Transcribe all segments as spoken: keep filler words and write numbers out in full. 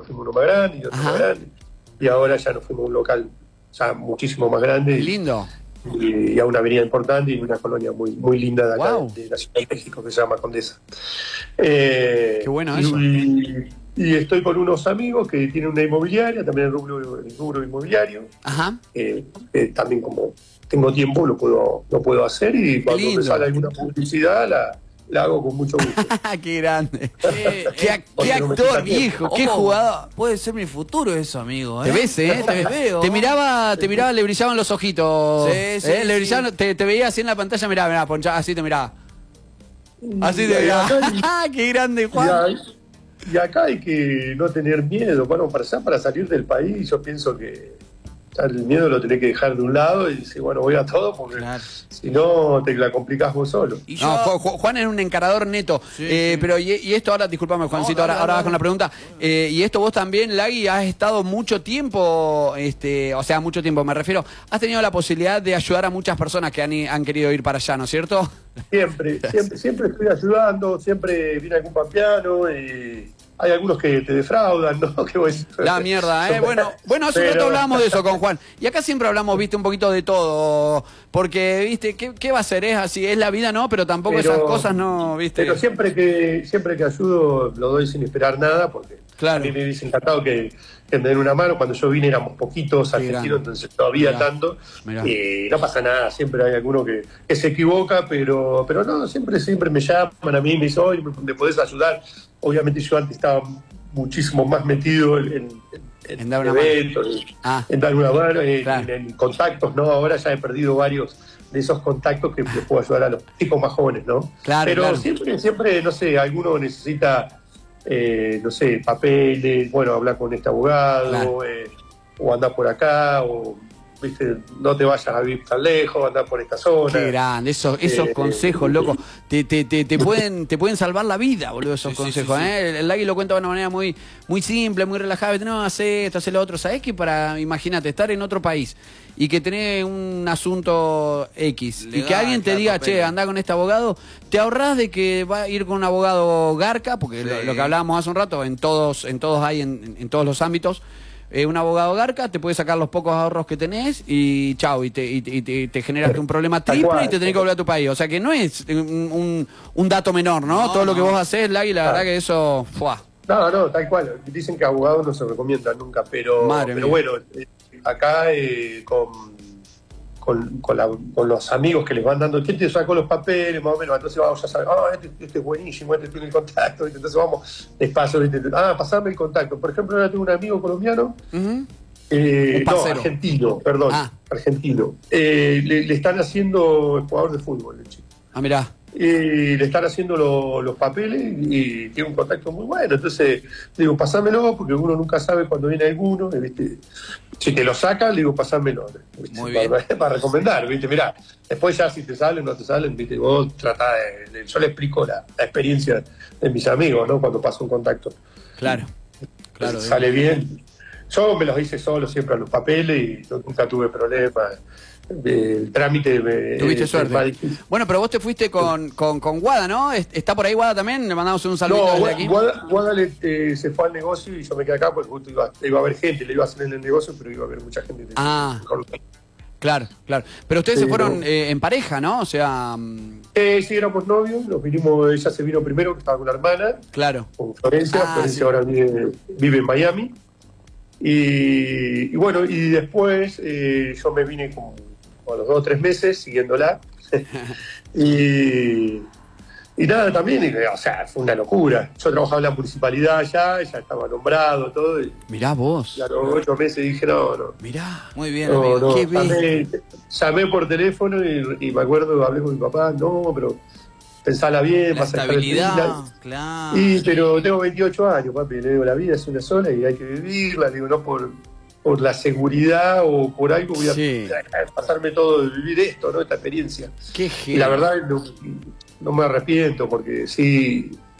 después fuimos uno más grande y otro Ajá. más grande. Y ahora ya nos fuimos a un local ya muchísimo más grande. Lindo. Y, y a una avenida importante y una colonia muy, muy linda de acá, Wow. de, de la Ciudad de México, que se llama Condesa. Eh, Qué bueno y, eso. Y, y estoy con unos amigos que tienen una inmobiliaria, también el rubro, el rubro inmobiliario. Ajá. Eh, eh, también como tengo tiempo lo puedo, lo puedo hacer y cuando lindo. me sale alguna publicidad la, la hago con mucho gusto. Qué grande. Eh, qué, eh, qué no me actor, quita tiempo. viejo. Qué ojo, jugador. Puede ser mi futuro eso, amigo. ¿eh? Te ves, ¿eh? Te, Me veo. te miraba, te miraba, le brillaban los ojitos. Sí, sí, ¿eh? Le sí. brillaban, te, te veía así en la pantalla, mirá, mirá, ponchá, así te miraba. Así Y te miraba. acá- Qué grande, Y, Juan. hay- y acá hay que no tener miedo. Bueno, para, ya para salir del país, yo pienso que ya el miedo lo tenés que dejar de un lado y decir, bueno, voy a todo, porque Claro. si no te la complicás vos solo. Y yo, No, Ju- Ju- Juan es un encarador neto. Sí, Eh, sí. Pero, y, y esto ahora, discúlpame, Juancito, No, ahora, dale, ahora dale, vas con la pregunta. Eh, y esto vos también, Lagui, has estado mucho tiempo, este, o sea, mucho tiempo, me refiero, has tenido la posibilidad de ayudar a muchas personas que han, i- han querido ir para allá, ¿no es cierto? Siempre, siempre, siempre estoy ayudando, siempre viene algún pampeano y hay algunos que te defraudan, ¿no? Que voy- La mierda, ¿eh? Bueno, bueno, hace un Pero- rato hablábamos de eso con Juan. Y acá siempre hablamos, viste, un poquito de todo. Porque, viste, ¿qué, qué va a ser? Es así, es la vida, ¿no? Pero tampoco Pero- esas cosas, ¿no? Viste. Pero siempre que siempre que ayudo lo doy sin esperar nada, porque Claro. a mí me hubiese encantado que, que me den una mano. Cuando yo vine éramos poquitos Qué argentinos, grande. entonces todavía Mirá. tanto. Mirá. Y no pasa nada, siempre hay alguno que, que se equivoca, pero pero no, siempre siempre me llaman a mí y me dicen, oye, ¿me, me podés ayudar? Obviamente yo antes estaba muchísimo más metido en, en, en, En dar una eventos, mano. en, Ah. en dar una mano, en, Claro. en- en contactos, ¿no? Ahora ya he perdido varios de esos contactos que les puedo ayudar a los chicos más jóvenes, ¿no? Claro, Pero claro. siempre, siempre, no sé, alguno necesita, eh, no sé, papeles, bueno, hablar con este abogado, Claro. eh, o andar por acá, o, viste, no te vayas a vivir tan lejos, andar por esta zona. Qué grande, esos, esos Eh, consejos, loco, te, te, te, te pueden, te pueden salvar la vida, boludo, esos Sí, sí, consejos, sí, sí. ¿eh? El, el Lagui lo cuenta de una manera muy, muy simple, muy relajada, viste, no, hace esto, hace lo otro, ¿sabés que para, imagínate, estar en otro país y que tenés un asunto X y Legal, que alguien te claro, diga, papeles. che, anda con este abogado, te ahorrás de que va a ir con un abogado garca, porque Sí. lo, lo que hablábamos hace un rato, en todos, en todos hay, en, en todos los ámbitos. Eh, un abogado garca te puede sacar los pocos ahorros que tenés y chau, y te, y, te- y te, te generaste un problema Tal triple cual. y te tenés que volver a tu país. O sea que no es un, un, un dato menor, ¿no? No, Todo lo que no. vos hacés, Lagui, la Claro. verdad que eso, ¡fua! No, no, tal cual. Dicen que abogados no se recomiendan nunca, pero, Madre pero mía. bueno, eh, acá eh, con, con, con, la- con los amigos que les van dando, ¿quién te sacó los papeles? Más o menos, entonces vamos a saber, ah, este, este es buenísimo, este tiene el contacto, ¿viste? Entonces vamos despacio, ¿viste? Ah, pasame el contacto. Por ejemplo, ahora tengo un amigo colombiano, Ujú. eh, Un no, parcero. argentino, perdón, Ah. argentino. Eh, le, le están haciendo jugador de fútbol, el chico. Ah, mirá. Y le están haciendo lo- los papeles y tiene un contacto muy bueno. Entonces, digo, pasámelo, porque uno nunca sabe cuando viene alguno. ¿Viste? Si te lo sacan, le digo, pasámelo. ¿Viste? Muy Para, bien. para recomendar, ¿viste? Mirá, después ya si te salen o no te salen, ¿viste? Vos tratá de, de- yo le explico la, la experiencia de mis amigos, ¿no? Cuando paso un contacto. Claro. Claro. Si sale bien. Yo me los hice solo siempre a los papeles y no- nunca tuve problemas. El trámite me, Tuviste es más suerte. difícil. Bueno, pero vos te fuiste con, con, con Guada, ¿no? Es- ¿Está por ahí Guada también? Le mandamos un saludo No, desde Gua- aquí. Guada, Guada le- eh, se fue al negocio y yo me quedé acá porque justo iba, iba a haber gente, le iba a hacer en el negocio, pero iba a haber mucha gente. Ah. Claro, claro. Pero ustedes Sí, se fueron no. eh, en pareja, ¿no? O sea, mm, Eh, sí, éramos novios, nos vinimos, ella se vino primero, que estaba con la hermana, claro. con Florencia, Ah, Florencia sí. ahora vive, vive en Miami. Y, y bueno, y después eh, yo me vine como a los dos o tres meses siguiéndola. y, y nada, también, y, o sea, fue una locura. Yo trabajaba en la municipalidad ya, ya estaba nombrado, todo, y, Mirá vos. y a los ocho meses dije, no, no. Mirá. Muy bien, No, amigo. no, qué llamé, llamé por teléfono y, y me acuerdo, hablé con mi papá, no, pero pensala bien, La vas a estar estabilidad, tranquila. claro. Y, pero tengo veintiocho años, papi, le digo, la vida es una sola y hay que vivirla, le digo, no por, por la seguridad o por algo voy a, Sí. a pasarme todo de vivir esto, ¿no? Esta experiencia. Qué Y genio. la verdad no, no me arrepiento porque sí,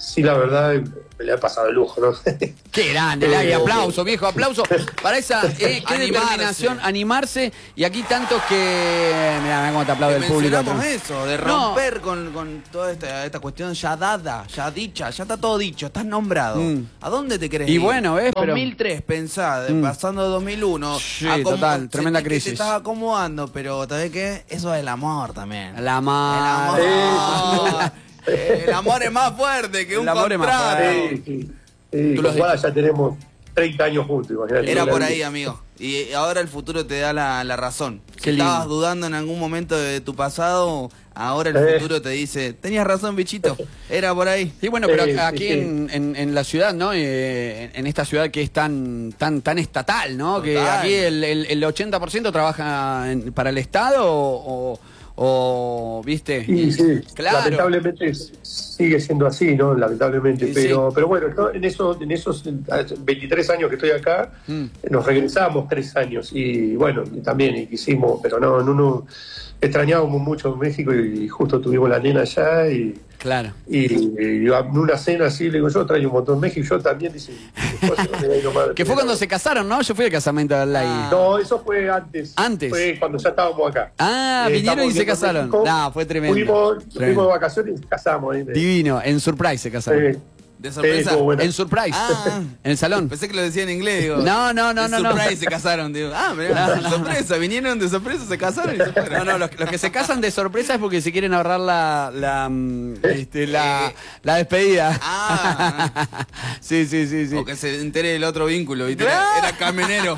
sí, la verdad, me la he pasado de lujo, ¿no? Qué grande, Lagui, aplauso, viejo, aplauso para esa eh, qué Animarse. determinación, animarse. Y aquí tantos que. Mirá, mirá cómo te aplaude el público. Mencionamos eso, de No. romper con, con toda esta, esta cuestión ya dada, ya dicha, ya está todo dicho, estás nombrado. Mm. ¿A dónde te querés Y ir? bueno, ¿ves? Pero- dos mil tres, pensá, de- Mm. pasando dos mil uno. Sí, acom- total, tremenda sentí que crisis. te estás acomodando, pero ¿sabés qué? Eso es el amor también. La mar. El amor. El amor es más fuerte que El un amor es más contrato. fuerte. Sí, sí. Sí, Tú lo has con Guada ya tenemos treinta años juntos, imagínate. Era por ahí, amigo. Y ahora el futuro te da la, la razón. Qué Si lindo. estabas dudando en algún momento de tu pasado, ahora el Eh. futuro te dice, tenías razón, bichito. Era por ahí. Sí, bueno, pero Sí, sí, aquí sí. En, en, en la ciudad, ¿no? Eh, en esta ciudad que es tan tan tan estatal, ¿no? Que Total. aquí el, el, el ochenta por ciento trabaja en- para el Estado o, o, ¿viste? Sí, sí, Claro. lamentablemente sigue siendo así, ¿no? Lamentablemente, Sí, pero sí. pero bueno, yo en eso, en esos veintitrés años que estoy acá, Mm. nos regresamos tres años y bueno, y también y quisimos, pero no, no, no, extrañábamos mucho México y justo tuvimos la nena allá y Claro. y, y en una cena así le digo, yo traigo un montón de México, yo también, dice, después, no, no, no, Que fue cuando se casaron, ¿no? Yo fui al casamiento de Lagui. Ah. No, eso fue antes. Antes. Fue cuando ya estábamos acá. Ah, Eh, vinieron estamos y se viendo casaron. México, No, fue tremendo. Fuimos, Tremendo. fuimos de vacaciones y nos casamos. ahí. Divino, en Surprise se casaron. Sí. De Sí, sorpresa. estuvo bueno. En Surprise. Ah. En el salón. Pensé que lo decía en inglés, digo. No, no, no, De no, no. surprise se casaron, digo. Ah, mirá, No, de no, sorpresa. Vinieron de sorpresa, se casaron y se fueron. No, no, los, los que se casan de sorpresa es porque se quieren ahorrar la la, mm, este, la, la despedida. Ah. Sí, sí, sí, sí. O que se entere el otro vínculo, ¿viste? Claro. Era, era camionero.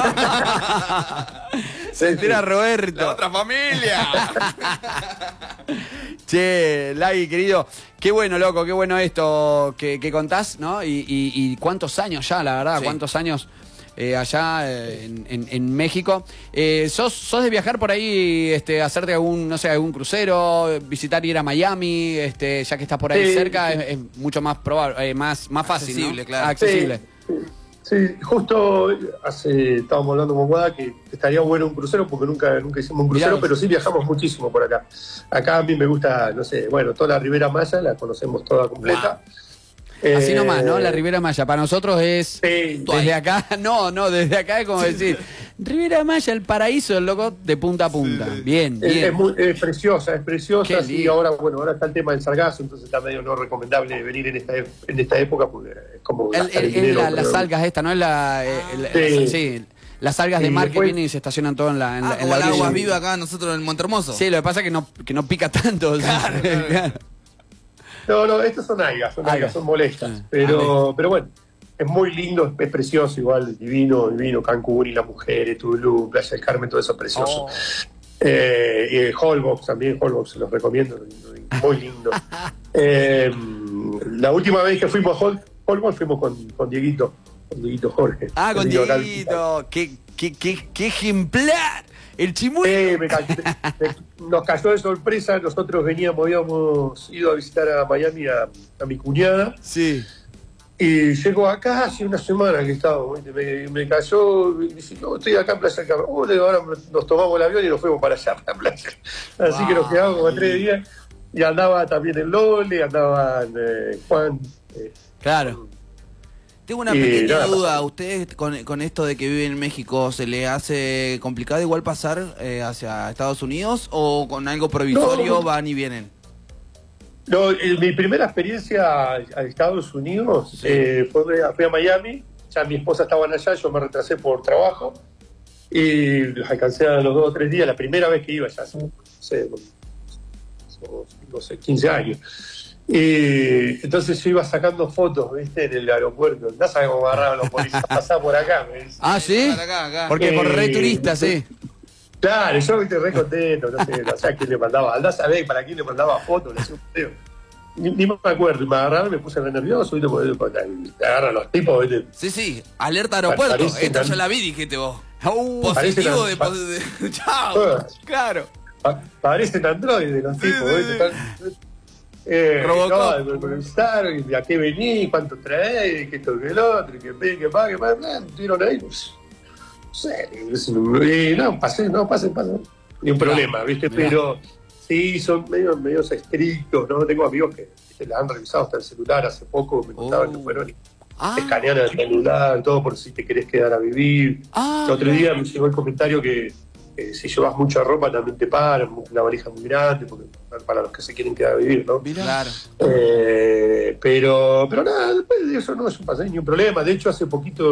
Se entera Roberto. La otra familia. Che, Lagui, querido, qué bueno, loco, qué bueno esto que, que contás, ¿no? Y, y- y cuántos años ya, la verdad, Sí. cuántos años eh, allá eh, en, en- en México. Eh, ¿sos, ¿Sos de viajar por ahí, este, hacerte algún, no sé, algún crucero, visitar, ir a Miami, este, ya que estás por ahí Sí, cerca, sí. Es, es mucho más probable, eh, más, más fácil, Accesible, ¿no? claro. Accesible. Sí, sí, justo hace, estábamos hablando con Guada que estaría bueno un crucero porque nunca, nunca hicimos un crucero, Mirá. pero sí viajamos muchísimo por acá. Acá a mí me gusta, no sé, bueno, toda la Ribera Maya, la conocemos toda completa. Así Eh, nomás, ¿no? La Ribera Maya. Para nosotros es. Sí, Desde acá, no, no, desde acá es como decir. Ribera Maya, el paraíso del loco de punta a punta. Bien, Es, bien. es muy- es preciosa, es Qué preciosa. Sí, lindo. ahora, bueno, ahora está el tema del sargazo, entonces está medio no recomendable venir en esta, e- en esta época porque es como El- gastar el- el el- dinero, la- las pero- algas esta, ¿no? Es la, eh, el- Sí. sí, las algas de Sí, mar que después- vienen y se estacionan todo en la, en la, Ah, en como la el orilla. agua viva acá nosotros en Montermoso. Sí, lo que pasa es que no, que no pica tanto. Claro, claro. Claro. No, no, estas son algas, son Algas. algas, son molestas. Ah, Pero, pero bueno, es muy lindo, es precioso, igual, divino, divino, Cancún y las mujeres, Tulum, Playa del Carmen, todo eso es precioso. Oh. Eh, y el Holbox también, Holbox se los recomiendo, muy lindo. Eh, la última vez que fuimos a Hol- Holbox fuimos con, con Dieguito, con Dieguito Jorge. Ah, con El niño acá. Dieguito. Qué, qué, qué, qué ejemplar. El chimuelo. Eh, me ca- me- nos cayó de sorpresa, nosotros veníamos, habíamos ido a visitar a Miami a, a mi cuñada. Sí. Y llego acá hace una semana que estaba, ¿viste? me, me cayó y dice, no, estoy acá en Playa del Carmen. Oh, le digo, ahora nos tomamos el avión y nos fuimos para allá, para la playa. Así Wow. que nos quedamos como tres días. Y andaba también el Lole, andaban eh, Juan. eh, Claro. Tengo una Y pequeña nada, duda. ¿A ustedes con, con esto de que viven en México se le hace complicado igual pasar eh, hacia Estados Unidos o con algo provisorio No. van y vienen? no, eh, mi primera experiencia a, a Estados Unidos Sí. eh, fue, fui a Miami, ya mi esposa estaba allá, yo me retrasé por trabajo y los alcancé a los dos o tres días, la primera vez que iba ya, hace, no sé, no sé, quince años. Y entonces yo iba sacando fotos, ¿viste? En el aeropuerto. No sabes cómo agarraban los policías, pasaba por acá. Me dice. Ah, ¿sí? Para acá, acá. Porque por re Eh, turista, sí. Claro, yo viste re contento, no sé, no sé a quién le mandaba. Andá a saber para quién le mandaba fotos, le hacía un video. Ni, ni me acuerdo, y me agarraron, me puse re nervioso, ¿viste? Porque porque te agarran los tipos, ¿viste? Sí, sí. Alerta aeropuerto. Parece Esta tan- yo la vi, dijiste vos. Uh, Parece Positivo tan- de, pa- pos- de- Chao. Todas. Claro. Pa- parecen androides los Sí, tipos, sí, ¿viste? sí. Están- eh, Robocop. no, me preguntaron, ¿y a qué venís? ¿Cuánto traés? ¿Qué esto, que el otro? ¿Qué pe, qué pa, qué pa? Me tiraron ahí, pues. No sé, es un- eh, no, pasé, no, pasen, pasen. Ni un Mirá, problema, ¿viste? mirá. Pero Sí, son medio, medio estrictos, ¿no? Tengo amigos que se la han revisado hasta el celular hace poco, me contaban Oh. que fueron y Ah. te escanean el celular, todo por si te querés quedar a vivir. Ah, el otro mirá. día me llegó el comentario que eh, si llevas mucha ropa también te paran, una valija muy grande, porque para los que se quieren quedar a vivir, ¿no? Mirá. Claro. Eh, pero, pero nada, después de eso no es un, paseo, ni un problema. De hecho, hace poquito